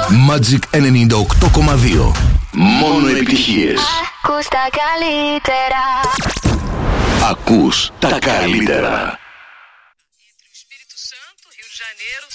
Magic 98,2. Μόνο επιτυχίες. Ακούς τα καλύτερα. Ακούς τα καλύτερα. Espírito Santo, Rio de Janeiro,